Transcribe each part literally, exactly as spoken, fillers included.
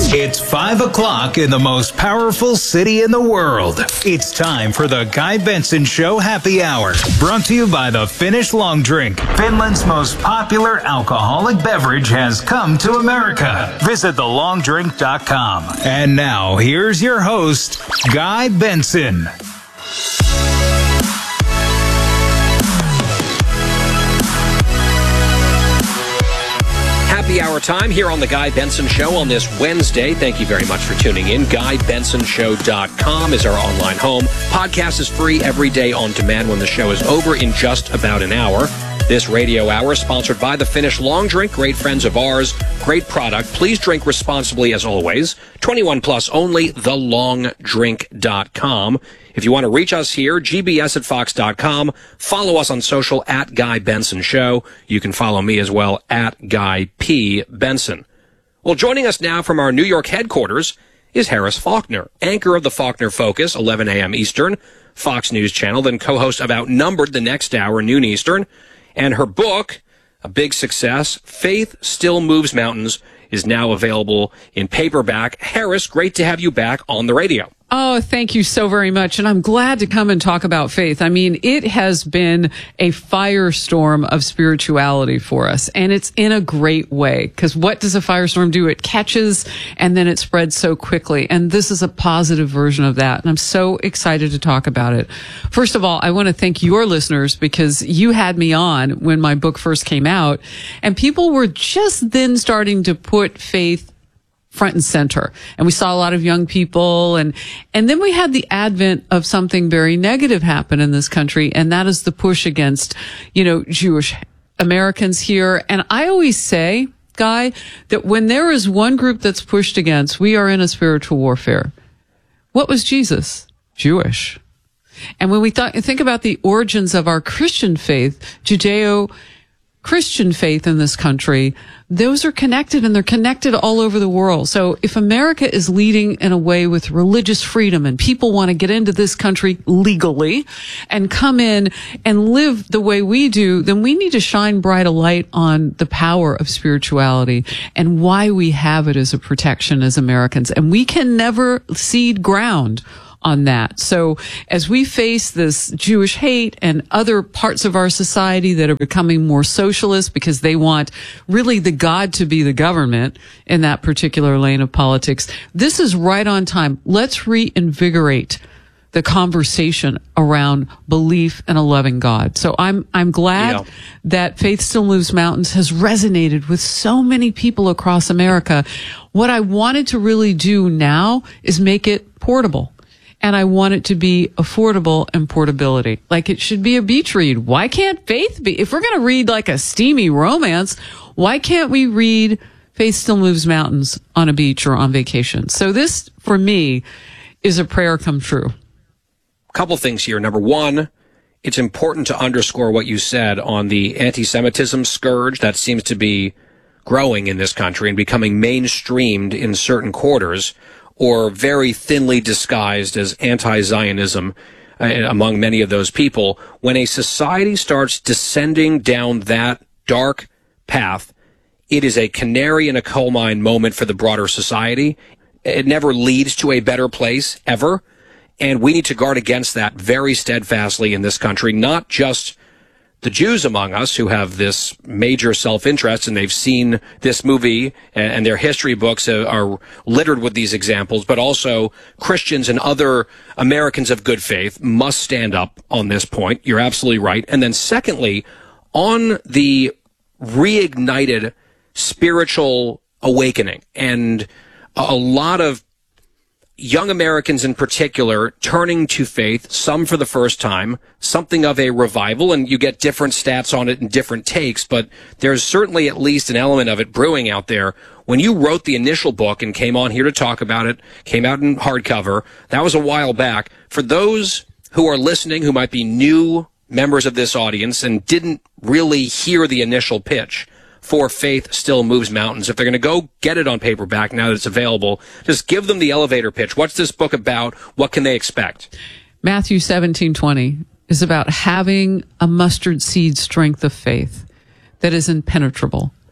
It's five o'clock in the most powerful city in the world. It's time for the Guy Benson Show Happy Hour. Brought to you by the Finnish Long Drink. Finland's most popular alcoholic beverage has come to America. Visit the long drink dot com. And now, here's your host, Guy Benson. Happy hour time here on the Guy Benson Show on this Wednesday. Thank you very much for tuning in. Guy Benson Show dot com is our online home. Podcast is free every day on demand when the show is over in just about an hour. This radio hour is sponsored by the Finnish Long Drink, great friends of ours, great product. Please drink responsibly as always. twenty-one plus only, the long drink dot com. If you want to reach us here, G B S at fox dot com. Follow us on social at Guy Benson Show. You can follow me as well at Guy P. Benson. Well, joining us now from our New York headquarters is Harris Faulkner, anchor of the Faulkner Focus, eleven a.m. Eastern, Fox News Channel, then co-host of Outnumbered the next hour, noon Eastern. And her book, a big success, Faith Still Moves Mountains, is now available in paperback. Harris, great to have you back on the radio. Oh, thank you so very much. And I'm glad to come and talk about faith. I mean, it has been a firestorm of spirituality for us. And it's in a great way. Because what does a firestorm do? It catches and then it spreads so quickly. And this is a positive version of that. And I'm so excited to talk about it. First of all, I want to thank your listeners because you had me on when my book first came out. And people were just then starting to put faith front and center. And we saw a lot of young people. And, and then we had the advent of something very negative happen in this country. And that is the push against, you know, Jewish Americans here. And I always say, Guy, that when there is one group that's pushed against, we are in a spiritual warfare. What was Jesus? Jewish. And when we th- think about the origins of our Christian faith, Judeo Christian faith in this country, those are connected and they're connected all over the world. So if America is leading in a way with religious freedom and people want to get into this country legally and come in and live the way we do, then we need to shine bright a light on the power of spirituality and why we have it as a protection as Americans. And we can never cede ground on that. So as we face this Jewish hate and other parts of our society that are becoming more socialist because they want really the God to be the government in that particular lane of politics, this is right on time. Let's reinvigorate the conversation around belief in a loving God. So I'm I'm glad yeah. that Faith Still Moves Mountains has resonated with so many people across America. What I wanted to really do now is make it portable. And I want it to be affordable and portability. Like it should be a beach read. Why can't faith be? If we're going to read like a steamy romance, why can't we read Faith Still Moves Mountains on a beach or on vacation? So this, for me, is a prayer come true. A couple things here. Number one, it's important to underscore what you said on the anti-Semitism scourge that seems to be growing in this country and becoming mainstreamed in certain quarters, or very thinly disguised as anti-Zionism uh, among many of those people. When a society starts descending down that dark path, it is a canary in a coal mine moment for the broader society. It never leads to a better place, ever. And we need to guard against that very steadfastly in this country, not just the Jews among us who have this major self-interest, and they've seen this movie, and their history books are littered with these examples, but also Christians and other Americans of good faith must stand up on this point. You're absolutely right. And then secondly, on the reignited spiritual awakening, and a lot of young Americans in particular turning to faith, some for the first time, something of a revival, and you get different stats on it and different takes, but there's certainly at least an element of it brewing out there. When you wrote the initial book and came on here to talk about it, came out in hardcover, that was a while back. For those who are listening, who might be new members of this audience and didn't really hear the initial pitch for Faith Still Moves Mountains, if they're going to go get it on paperback now that it's available, just give them the elevator pitch. What's this book about? What can they expect? Matthew seventeen twenty is about having a mustard seed strength of faith that is impenetrable.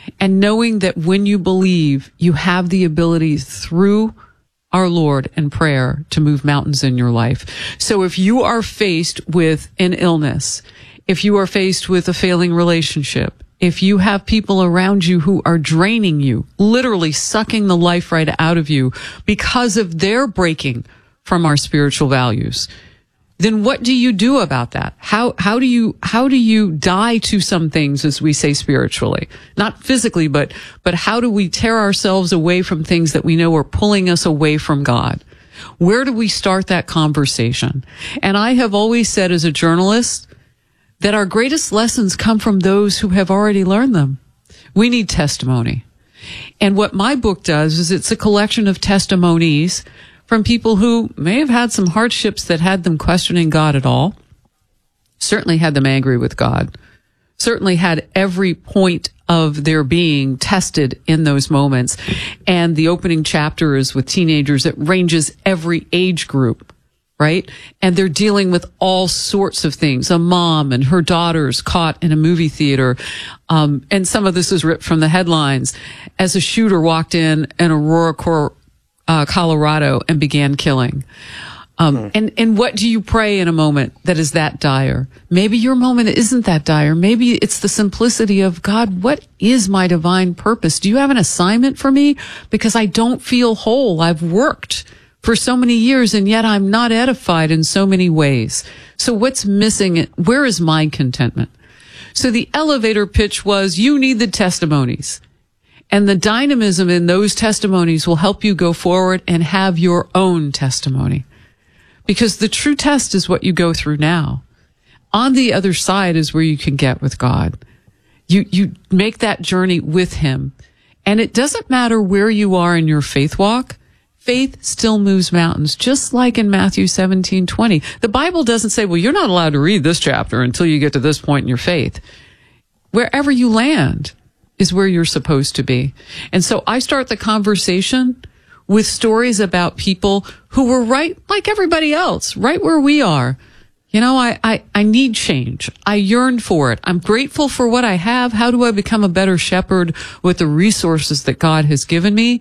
and knowing that when you believe, you have the ability through our Lord and prayer to move mountains in your life. So if you are faced with an illness, if you are faced with a failing relationship, if you have people around you who are draining you, literally sucking the life right out of you because of their breaking from our spiritual values, then what do you do about that? How, how do you, how do you die to some things, as we say spiritually? Not physically, but, but how do we tear ourselves away from things that we know are pulling us away from God? Where do we start that conversation? And I have always said as a journalist that our greatest lessons come from those who have already learned them. We need testimony. And what my book does is it's a collection of testimonies from people who may have had some hardships that had them questioning God at all, certainly had them angry with God, certainly had every point of their being tested in those moments. And the opening chapter is with teenagers. It ranges every age group, right? And they're dealing with all sorts of things. A mom and her daughters caught in a movie theater. Um, and some of this is ripped from the headlines as a shooter walked in in Aurora, Uh, Colorado, and began killing. Um, mm. and, and what do you pray in a moment that is that dire? Maybe your moment isn't that dire. Maybe it's the simplicity of, God, what is my divine purpose? Do you have an assignment for me? Because I don't feel whole. I've worked for so many years and yet I'm not edified in so many ways. So what's missing? Where is my contentment? So the elevator pitch was, you need the testimonies. And the dynamism in those testimonies will help you go forward and have your own testimony. Because the true test is what you go through now. On the other side is where you can get with God. You, you make that journey with Him. And it doesn't matter where you are in your faith walk. Faith still moves mountains, just like in Matthew seventeen twenty. The Bible doesn't say, well, you're not allowed to read this chapter until you get to this point in your faith. Wherever you land is where you're supposed to be. And so I start the conversation with stories about people who were right like everybody else, right where we are. You know, I, I, I need change. I yearn for it. I'm grateful for what I have. How do I become a better shepherd with the resources that God has given me,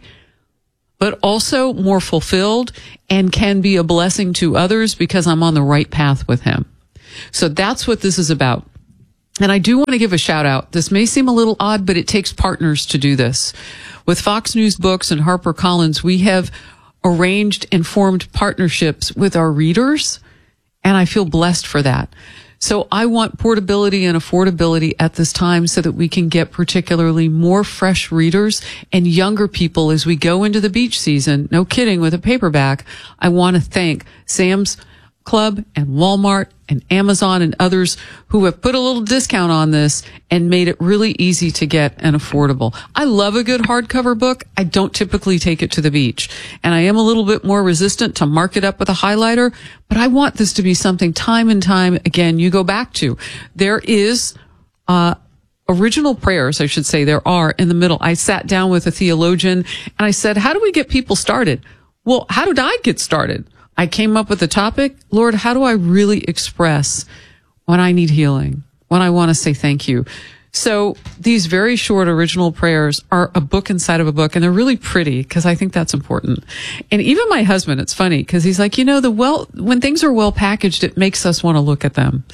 but also more fulfilled and can be a blessing to others because I'm on the right path with Him. So that's what this is about. And I do want to give a shout out. This may seem a little odd, but it takes partners to do this. With Fox News Books and HarperCollins, we have arranged and formed partnerships with our readers, and I feel blessed for that. So I want portability and affordability at this time so that we can get particularly more fresh readers and younger people as we go into the beach season. No kidding, with a paperback. I want to thank Sam's Club and Walmart and Amazon and others who have put a little discount on this and made it really easy to get and affordable. I love a good hardcover book. I don't typically take it to the beach, and I am a little bit more resistant to mark it up with a highlighter, but I want this to be something time and time again you go back to. There is uh original prayers, I should say, there are in the middle. I sat down with a theologian and I said, how do we get people started? Well, how did I get started? I came up with the topic, Lord, how do I really express when I need healing, when I want to say thank you? So these very short original prayers are a book inside of a book, and they're really pretty because I think that's important. And even my husband, it's funny because he's like, you know, the well, when things are well packaged, it makes us want to look at them.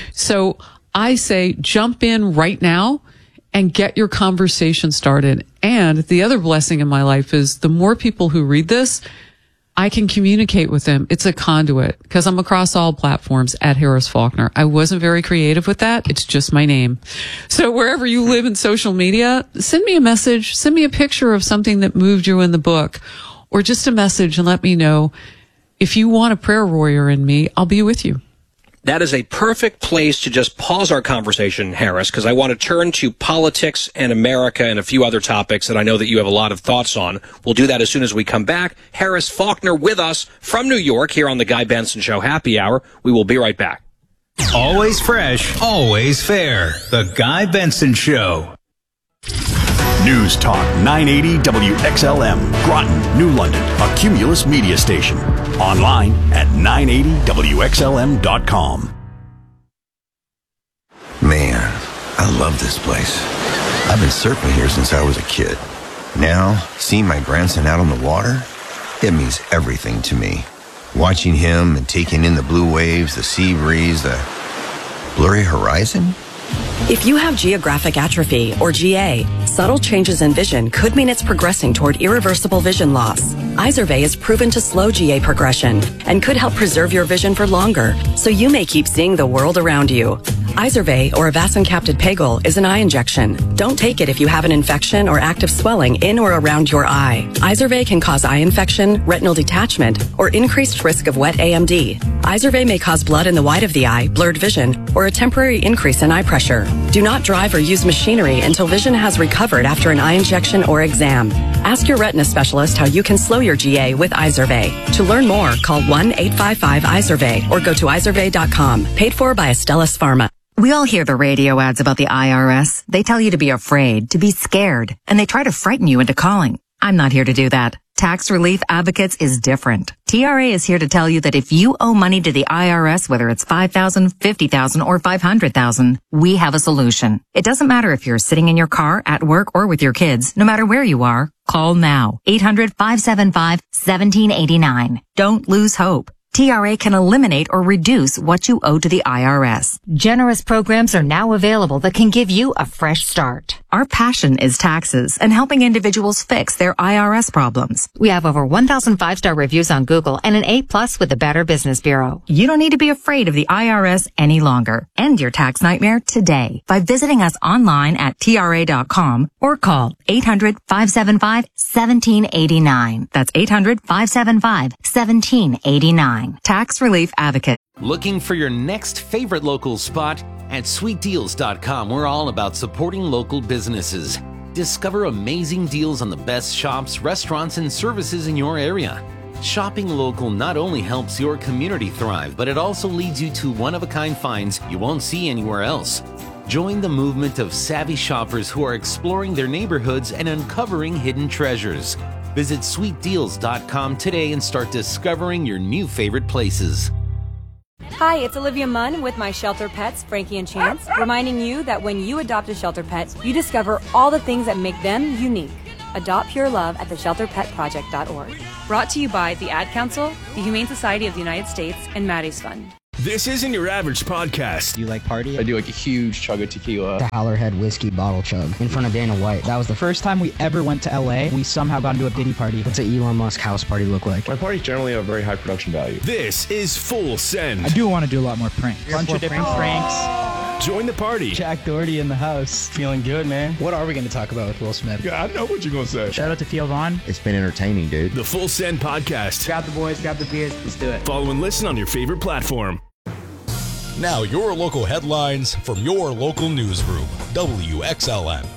So I say, jump in right now and get your conversation started. And the other blessing in my life is the more people who read this, I can communicate with them. It's a conduit because I'm across all platforms at Harris Faulkner. I wasn't very creative with that. It's just my name. So wherever you live in social media, send me a message, send me a picture of something that moved you in the book, or just a message and let me know. If you want a prayer warrior in me, I'll be with you. That is a perfect place to just pause our conversation, Harris, because I want to turn to politics and America and a few other topics that I know that you have a lot of thoughts on. We'll do that as soon as we come back. Harris Faulkner with us from New York here on the Guy Benson Show Happy Hour. We will be right back. Always fresh, always fair. The Guy Benson Show. News Talk nine eighty W X L M, Groton, New London, a Cumulus media station. Online at nine eighty W X L M dot com. Man, I love this place. I've been surfing here since I was a kid. Now, seeing my grandson out on the water, it means everything to me. Watching him and taking in the blue waves, the sea breeze, the blurry horizon. If you have geographic atrophy, or G A, subtle changes in vision could mean it's progressing toward irreversible vision loss. Izervay is proven to slow G A progression and could help preserve your vision for longer, so you may keep seeing the world around you. Izervay, or avacincaptad pegol, is an eye injection. Don't take it if you have an infection or active swelling in or around your eye. Izervay can cause eye infection, retinal detachment, or increased risk of wet A M D. Izervay may cause blood in the white of the eye, blurred vision, or a temporary increase in eye pressure. Do not drive or use machinery until vision has recovered after an eye injection or exam. Ask your retina specialist how you can slow your G A with Izervay. To learn more, call one eight five five Izervay or go to izervay dot com. Paid for by Astellas Pharma. We all hear the radio ads about the I R S. They tell you to be afraid, to be scared, and they try to frighten you into calling. I'm not here to do that. Tax Relief Advocates is different. T R A is here to tell you that if you owe money to the I R S, whether it's five thousand dollars, fifty thousand dollars, or five hundred thousand dollars, we have a solution. It doesn't matter if you're sitting in your car, at work, or with your kids. No matter where you are, call now. eight hundred, five seven five, one seven eight nine. Don't lose hope. T R A can eliminate or reduce what you owe to the I R S. Generous programs are now available that can give you a fresh start. Our passion is taxes and helping individuals fix their I R S problems. We have over one thousand five-star reviews on Google and an A plus with the Better Business Bureau. You don't need to be afraid of the I R S any longer. End your tax nightmare today by visiting us online at T R A dot com or call eight hundred, five seven five, one seven eight nine. That's eight hundred, five seven five, one seven eight nine. Tax Relief Advocate. Looking for your next favorite local spot? At sweet deals dot com, we're all about supporting local businesses. Discover amazing deals on the best shops, restaurants, and services in your area. Shopping local not only helps your community thrive, but it also leads you to one-of-a-kind finds you won't see anywhere else. Join the movement of savvy shoppers who are exploring their neighborhoods and uncovering hidden treasures. Visit sweet deals dot com today and start discovering your new favorite places. Hi, it's Olivia Munn with my shelter pets, Frankie and Chance, reminding you that when you adopt a shelter pet, you discover all the things that make them unique. Adopt pure love at the shelter pet project dot org. Brought to you by the Ad Council, the Humane Society of the United States, and Maddie's Fund. This isn't your average podcast. Do you like party? I do like a huge chug of tequila. The Howlerhead whiskey bottle chug in front of Dana White. That was the first time we ever went to L A. We somehow got into a Diddy party. What's an Elon Musk house party look like? My parties generally have very high production value. This is Full Send. I do want to do a lot more pranks. A bunch of different pranks. Join the party. Jack Doherty in the house. Feeling good, man. What are we going to talk about with Will Smith? Yeah, I know what you're going to say. Shout out to Theo Vaughn. It's been entertaining, dude. The Full Send Podcast. Grab the boys, grab the beers, let's do it. Follow and listen on your favorite platform. Now your local headlines from your local newsroom, W X L N.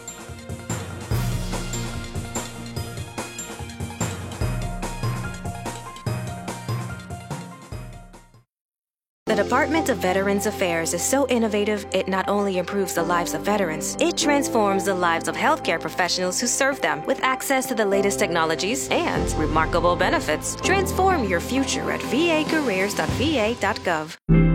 The Department of Veterans Affairs is so innovative, it not only improves the lives of veterans, it transforms the lives of healthcare professionals who serve them with access to the latest technologies and remarkable benefits. Transform your future at v a careers dot v a dot gov.